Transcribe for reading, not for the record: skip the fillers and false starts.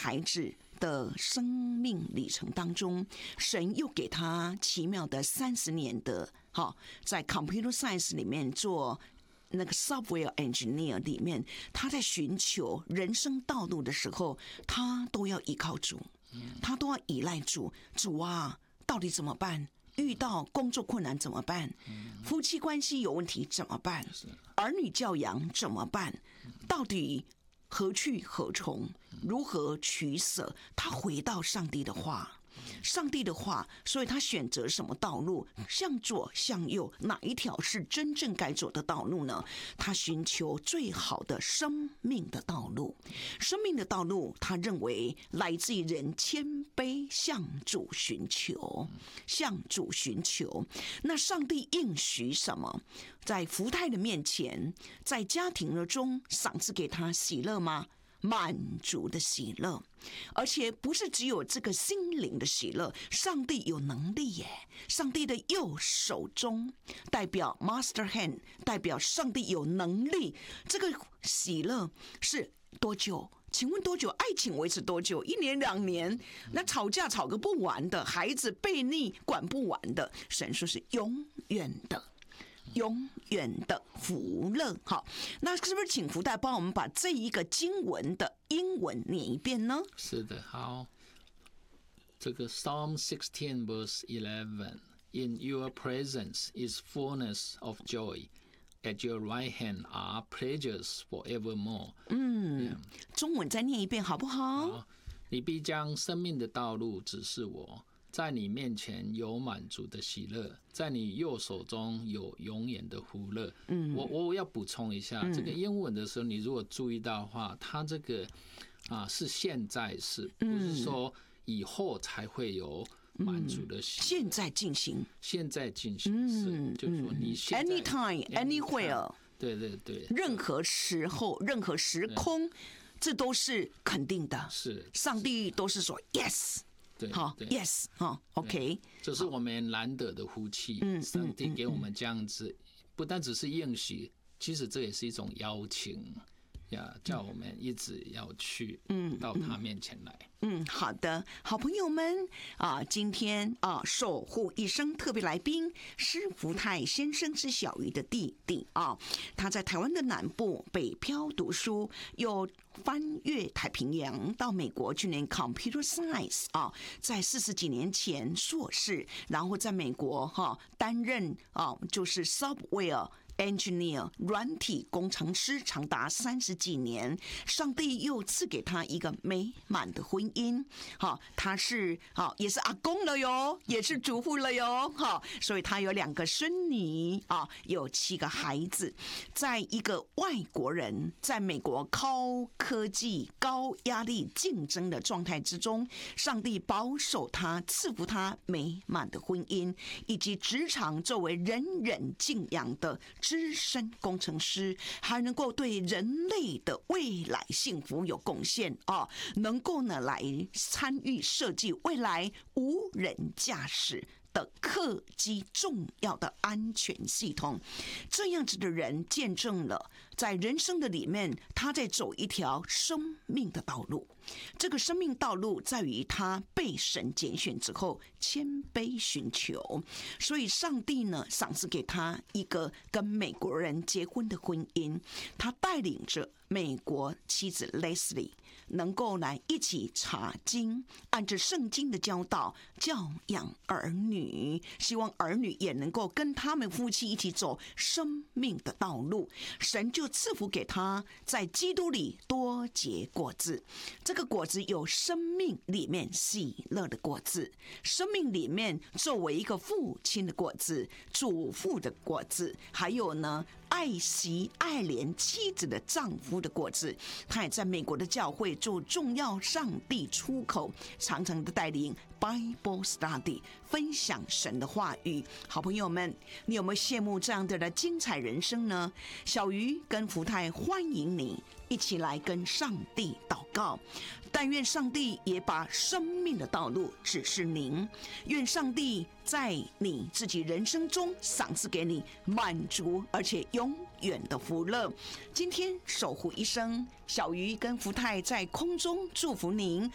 孩子的生命里程当中，神又给他奇妙的30年的在 Computer Science 里面做那个 Software Engineer 里面，他在寻求人生道路的时候，他都要依靠主，他都要依赖主。主啊，到底怎么办？遇到工作困难怎么办？夫妻关系有问题怎么办？儿女教养怎么办？到底何去何从？如何取舍？他回到上帝的话，所以他选择什么道路？向左向右，哪一条是真正该走的道路呢？他寻求最好的生命的道路。生命的道路，他认为来自于人谦卑向主寻求，那上帝应许什么？在福太的面前，在家庭的中赏赐给他喜乐吗？满足的喜乐，而且不是只有这个心灵的喜乐，上帝有能力耶！上帝的右手中代表 Master Hand， 代表上帝有能力。这个喜乐是多久？请问多久？爱情维持多久？1年2年？那吵架吵个不完的，孩子悖逆管不完的，神说是永远的。永远的福乐。好，那是不是请福袋帮我们把这一个经文的英文念一遍呢？ 是的，好。这个 Psalm 16 verse 11 In your presence is fullness of joy. At your right hand are pleasures forevermore. 中文再念一遍好不好？ 好，你必将生命的道路指示我。在你面前有满足的喜乐，在你右手中有永远的福乐。我要补充一下，这个英文的时候，你如果注意到的话，它这个是现在式，不是说以后才会有满足的喜乐。现在进行式，就是说你现在 anytime anywhere， 对对对， 任何时候任何时空，这都是肯定的。是上帝都是说 yes。好 ，yes， 好 ，OK， 这是我们难得的福气。上帝给我们这样子，不单只是应许，其实这也是一种邀请呀，叫我们一直要去到他面前来。 好的，好朋友们今天守护一生特别来宾施福泰先生是小鱼的弟弟他在台湾的南部北漂读书，又翻越太平洋到美国去念 Computer Science 在40几年前硕士，然后在美国担任就是 Software Engineer 软体工程师长达30几年，上帝又赐给他一个美满的婚姻。他是也是阿公了哟，也是祖父了哟。所以他有2个孙女有7个孩子。在一个外国人在美国高科技、高压力竞争的状态之中，上帝保守他，赐福他美满的婚姻，以及职场作为人人敬仰的资深工程师，还能够对人类的未来幸福有贡献能够呢来参与设计未来无人驾驶的客机重要的安全系统。这样子的人见证了在人生的里面，他在走一条生命的道路。这个生命道路在于他被神拣选之后谦卑寻求，所以上帝呢赏赐给他一个跟美国人结婚的婚姻。他带领着美国妻子 Leslie 能够来一起查经，按着圣经的教导教养儿女，希望儿女也能够跟他们夫妻一起走生命的道路。神就赐福给他在基督里多结果子，这个果子有生命里面喜乐的果子，生命里面作为一个父亲的果子，祖父的果子，还有呢爱惜爱怜妻子的丈夫的果子。他也在美国的教会做重要上帝出口，常常的带领 Bible Study 分享神的话语。好朋友们，你有没有羡慕这样的精彩人生呢？小鱼跟福泰欢迎你一起来跟上帝祷告，但愿上帝也把生命的道路指示您，愿上帝在你自己人生中赏赐给你满足而且永远的福乐。今天守护一生，小鱼跟福泰在空中祝福您